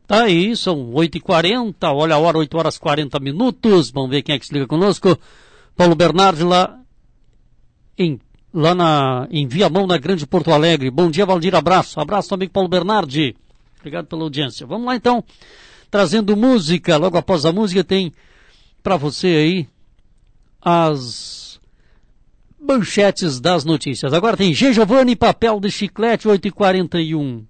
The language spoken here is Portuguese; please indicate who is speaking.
Speaker 1: Tá aí, são 8h40, olha a hora, 8h40. Vamos ver quem é que se liga conosco. Paulo Bernardi lá em Viamão, na Grande Porto Alegre. Bom dia, Valdir, abraço. Abraço, amigo Paulo Bernardi. Obrigado pela audiência. Vamos lá então, trazendo música. Logo após a música tem para você aí as manchetes das notícias. Agora tem G. Giovanni, Papel de Chiclete, 8h41.